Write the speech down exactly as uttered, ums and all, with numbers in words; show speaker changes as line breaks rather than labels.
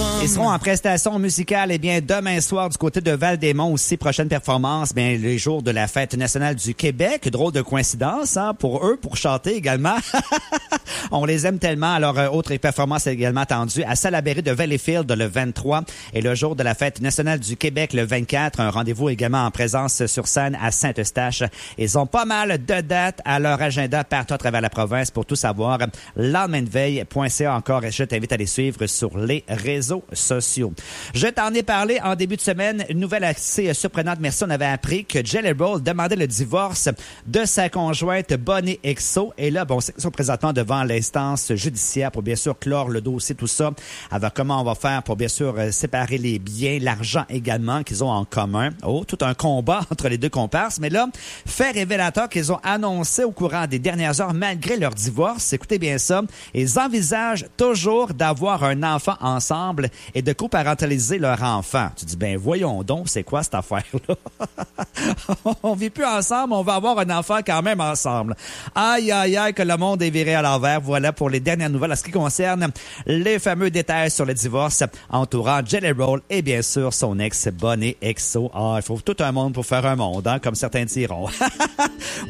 Ils seront en prestation musicale, eh bien, demain soir du côté de Val-des-Monts aussi, prochaine performance, bien, les jours de la Fête nationale du Québec. Drôle de coïncidence, hein, pour eux, pour chanter également. On les aime tellement. Alors, euh, autre performance également attendue à Salaberry de Valleyfield le vingt-trois et le jour de la Fête nationale du Québec le vingt-quatre. Un rendez-vous également en présence sur scène à Saint-Eustache. Ils ont pas mal de dates à leur agenda partout à travers la province. Pour tout savoir, lendemain de veille point c a encore. Je t'invite à les suivre sur les réseaux sociaux. Je t'en ai parlé en début de semaine. Une nouvelle assez surprenante. Merci. On avait appris que Jelly Roll demandait le divorce de sa conjointe Bonnie Exo. Et là, bon, c'est qu'ils sont présentement devant l'instance judiciaire pour bien sûr clore le dossier, tout ça. Alors, comment on va faire pour bien sûr séparer les biens, l'argent également qu'ils ont en commun. Oh, tout un combat entre les deux comparses. Mais là, fait révélateur qu'ils ont annoncé au courant des dernières heures, malgré leur divorce, écoutez bien ça, ils envisagent toujours d'avoir un enfant ensemble et de coparentaliser leur enfant. Tu dis, ben voyons donc, c'est quoi cette affaire-là? On vit plus ensemble, on va avoir un enfant quand même ensemble. Aïe, aïe, aïe, que le monde est viré à l'envers. Voilà pour les dernières nouvelles en ce qui concerne les fameux détails sur le divorce entourant Jelly Roll et bien sûr son ex Bonnie Exo. Ah, il faut tout un monde pour faire un monde, hein, comme certains diront.